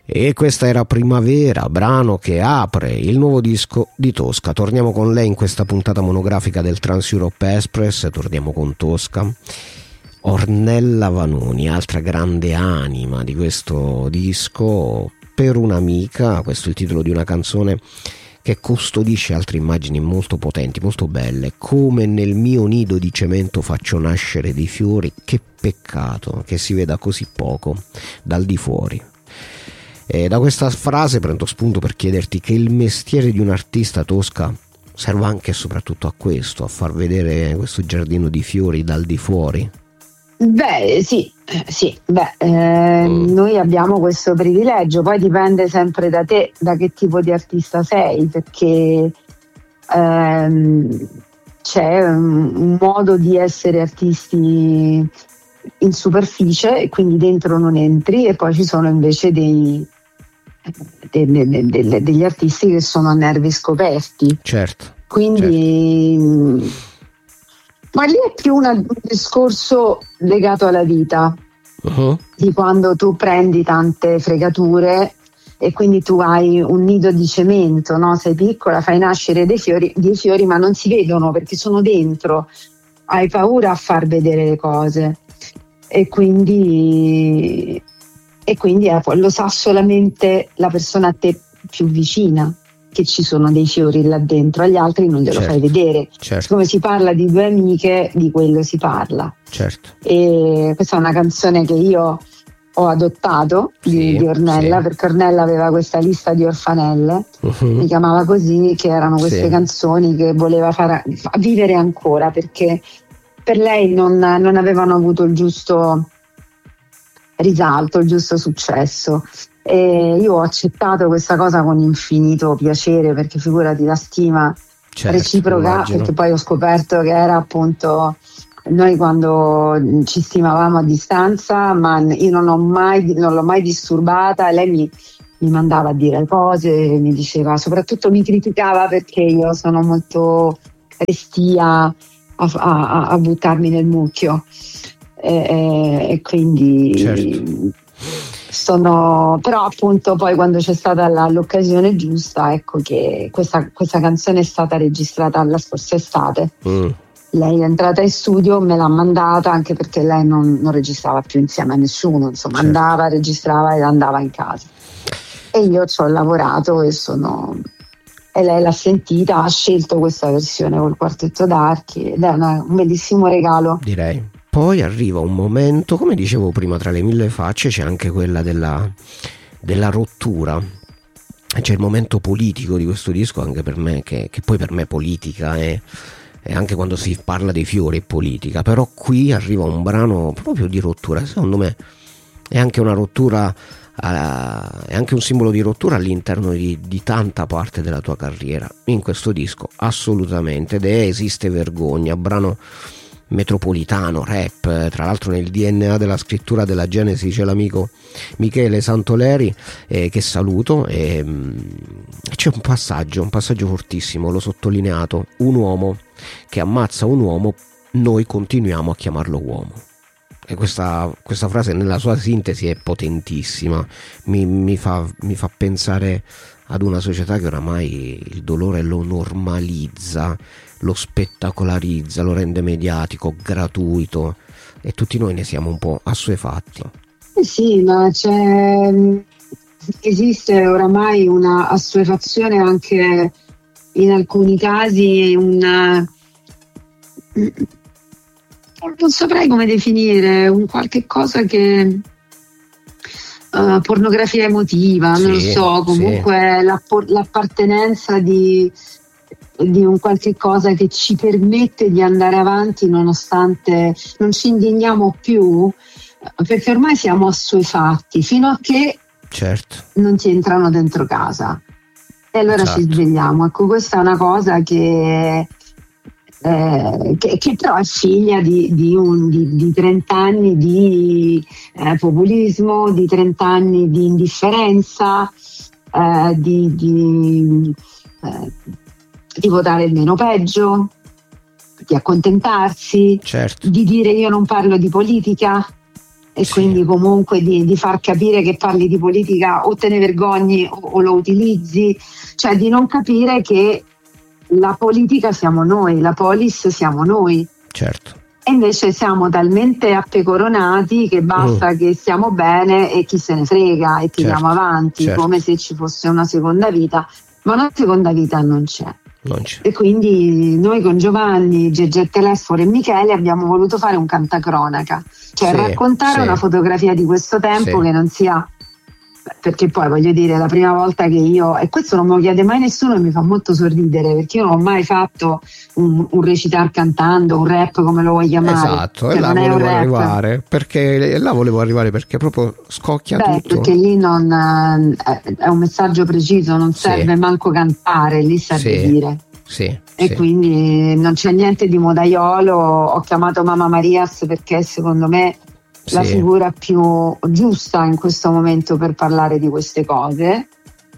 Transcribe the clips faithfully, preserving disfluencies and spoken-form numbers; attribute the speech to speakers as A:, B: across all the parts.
A: E questa era Primavera, brano che apre il nuovo disco di Tosca. Torniamo con lei in questa puntata monografica del Trans Europe Express, torniamo con Tosca. Ornella Vanoni, altra grande anima di questo disco, Per un'amica, questo è il titolo di una canzone che custodisce altre immagini molto potenti, molto belle, come nel mio nido di cemento faccio nascere dei fiori, che peccato che si veda così poco dal di fuori. E da questa frase prendo spunto per chiederti che il mestiere di un artista, Tosca, serve anche e soprattutto a questo, a far vedere questo giardino di fiori dal di fuori.
B: Beh sì, sì, beh, eh, mm. noi abbiamo questo privilegio, poi dipende sempre da te, da che tipo di artista sei, perché ehm, c'è un, un modo di essere artisti in superficie e quindi dentro non entri, e poi ci sono invece dei, de, de, de, de, degli artisti che sono a nervi scoperti.
A: Certo.
B: Quindi... Certo. Ma lì è più una, un discorso legato alla vita, uh-huh. di quando tu prendi tante fregature e quindi tu hai un nido di cemento, no? Sei piccola, fai nascere dei fiori, dei fiori ma non si vedono perché sono dentro, hai paura a far vedere le cose e quindi, e quindi eh, lo sa solamente la persona a te più vicina, che ci sono dei fiori là dentro, agli altri non glielo certo, fai vedere.
A: Certo.
B: Come si parla di due amiche, di quello si parla.
A: Certo.
B: E questa è una canzone che io ho adottato di, sì, di Ornella, sì. perché Ornella aveva questa lista di orfanelle, uh-huh. mi chiamava così, che erano queste sì. canzoni che voleva far vivere ancora, perché per lei non, non avevano avuto il giusto risalto, il giusto successo. E io ho accettato questa cosa con infinito piacere, perché figurati, la stima certo, reciproca, immagino. Perché poi ho scoperto che era appunto noi quando ci stimavamo a distanza, ma io non, ho mai, non l'ho mai disturbata, lei mi, mi mandava a dire cose, mi diceva, soprattutto mi criticava perché io sono molto restia a, a, a buttarmi nel mucchio e, e quindi certo. Sono, però appunto poi quando c'è stata la, l'occasione giusta, ecco che questa, questa canzone è stata registrata la scorsa estate. Mm. Lei è entrata in studio, me l'ha mandata, anche perché lei non, non registrava più insieme a nessuno, insomma certo. andava, registrava e andava in casa. E io ci ho lavorato e sono e lei l'ha sentita, ha scelto questa versione col quartetto d'archi ed è una, un bellissimo regalo.
A: Direi. Poi arriva un momento, come dicevo prima, tra le mille facce c'è anche quella della, della rottura. C'è il momento politico di questo disco, anche per me, che, che poi per me politica è, è anche quando si parla dei fiori è politica, però qui arriva un brano proprio di rottura, secondo me è anche una rottura, uh, è anche un simbolo di rottura all'interno di, di tanta parte della tua carriera, in questo disco assolutamente, ed è Esiste vergogna, brano metropolitano, rap, tra l'altro nel D N A della scrittura della Genesi c'è l'amico Michele Santoleri, eh, che saluto, e mh, c'è un passaggio, un passaggio fortissimo, l'ho sottolineato, un uomo che ammazza un uomo, noi continuiamo a chiamarlo uomo. E questa, questa frase nella sua sintesi è potentissima, mi, mi, fa, mi fa pensare ad una società che oramai il dolore lo normalizza, lo spettacolarizza, lo rende mediatico, gratuito, e tutti noi ne siamo un po' assuefatti.
B: Eh sì, ma c'è, esiste oramai una assuefazione anche in alcuni casi, una, non saprei come definire, un qualche cosa che uh, pornografia emotiva, sì, non lo so, comunque sì. l'app- l'appartenenza di di un qualche cosa che ci permette di andare avanti nonostante non ci indigniamo più, perché ormai siamo assuefatti fino a che
A: certo.
B: non ti entrano dentro casa e allora esatto. ci svegliamo. Ecco, questa è una cosa che, eh, che, che però è figlia di, di, un, di, di trenta anni di eh, populismo, di trenta anni di indifferenza, eh, di, di eh, di votare il meno peggio, di accontentarsi,
A: certo.
B: di dire io non parlo di politica, e sì. quindi comunque di, di far capire che parli di politica o te ne vergogni o, o lo utilizzi, cioè di non capire che la politica siamo noi, la polis siamo noi.
A: Certo.
B: E invece siamo talmente appecoronati che basta mm. che stiamo bene e chi se ne frega e tiriamo certo. avanti, certo. come se ci fosse una seconda vita, ma una seconda vita non c'è.
A: Non c'è.
B: E quindi noi con Giovanni, Gegè Telesforo e Michele abbiamo voluto fare un cantacronaca, cioè sì, raccontare sì. una fotografia di questo tempo sì. che non sia, perché poi voglio dire, la prima volta che io, e questo non me lo chiede mai nessuno e mi fa molto sorridere, perché io non ho mai fatto un, un recitar cantando, un rap come lo vuoi chiamare.
A: Esatto, e là volevo arrivare, perché là volevo arrivare perché proprio scocchia
B: Beh,
A: tutto.
B: Perché lì non è un messaggio preciso, non serve sì. manco cantare, lì serve
A: sì.
B: dire.
A: Sì,
B: e
A: sì.
B: quindi non c'è niente di modaiolo. Ho chiamato Mamma Marias perché secondo me sì. la figura più giusta in questo momento per parlare di queste cose,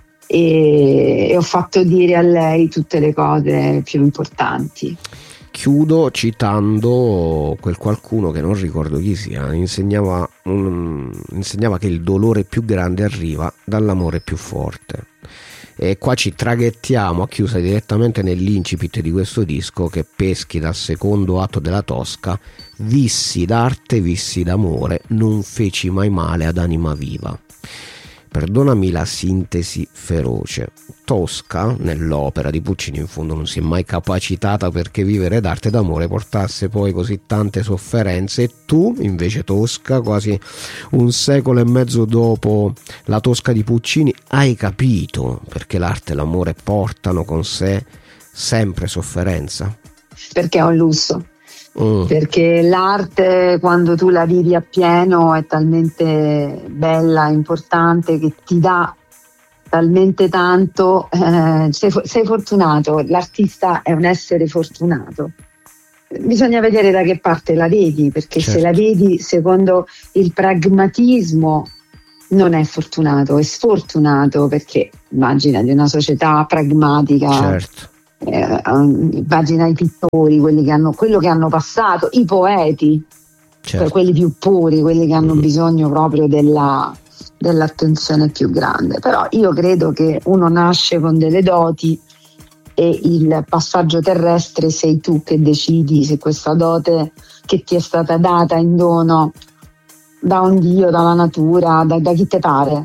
B: e, e ho fatto dire a lei tutte le cose più importanti.
A: Chiudo citando quel qualcuno che non ricordo chi sia, insegnava, un, insegnava che il dolore più grande arriva dall'amore più forte. E qua ci traghettiamo a chiusa direttamente nell'incipit di questo disco che peschi dal secondo atto della Tosca: vissi d'arte, vissi d'amore, non feci mai male ad anima viva. Perdonami la sintesi feroce. Tosca, nell'opera di Puccini, in fondo non si è mai capacitata perché vivere d'arte e d'amore portasse poi così tante sofferenze, e tu invece, Tosca, quasi un secolo e mezzo dopo la Tosca di Puccini, hai capito perché l'arte e l'amore portano con sé sempre sofferenza?
B: Perché è un lusso.
A: Mm.
B: Perché l'arte, quando tu la vivi appieno, è talmente bella, importante, che ti dà talmente tanto, eh, sei, sei fortunato, l'artista è un essere fortunato. Bisogna vedere da che parte la vedi, perché certo. se la vedi secondo il pragmatismo non è fortunato, è sfortunato, perché immagina di una società pragmatica.
A: Certo.
B: Eh, immagina i pittori, quelli che hanno, quello che hanno passato, i poeti, certo. cioè quelli più puri, quelli che hanno mm. bisogno proprio della, dell'attenzione più grande. Però io credo che uno nasce con delle doti e il passaggio terrestre sei tu che decidi se questa dote che ti è stata data in dono da un dio, dalla natura, da, da chi te pare,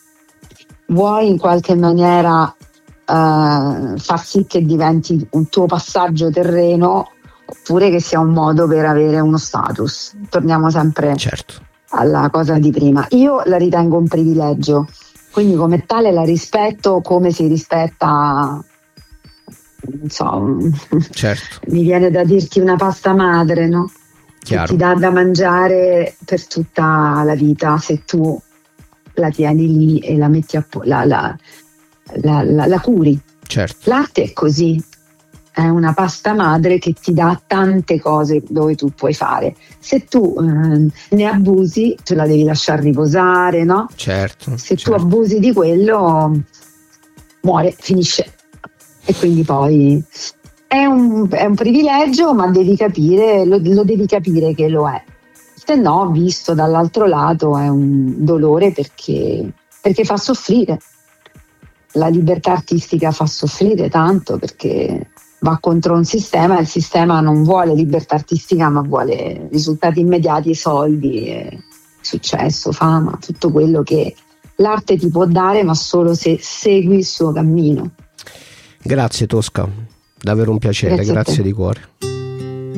B: vuoi in qualche maniera Uh, far sì che diventi un tuo passaggio terreno, oppure che sia un modo per avere uno status. Torniamo sempre
A: certo.
B: alla cosa di prima. Io la ritengo un privilegio, quindi come tale la rispetto, come si rispetta, non so,
A: certo.
B: mi viene da dirti una pasta madre, no? Che ti dà da mangiare per tutta la vita, se tu la tieni lì e la metti a po- la, la La, la, la curi.
A: Certo.
B: L'arte è così, è una pasta madre che ti dà tante cose dove tu puoi fare. Se tu eh, ne abusi, tu la devi lasciare riposare, no?
A: Certo.
B: Se
A: certo.
B: tu abusi di quello, muore, finisce. E quindi poi è un, è un privilegio, ma devi capire, lo, lo devi capire che lo è. Se no, visto dall'altro lato, è un dolore perché, perché fa soffrire. La libertà artistica fa soffrire tanto perché va contro un sistema, e il sistema non vuole libertà artistica ma vuole risultati immediati, soldi, successo, fama, tutto quello che l'arte ti può dare, ma solo se segui il suo cammino.
A: Grazie Tosca, davvero un piacere, grazie, grazie di cuore.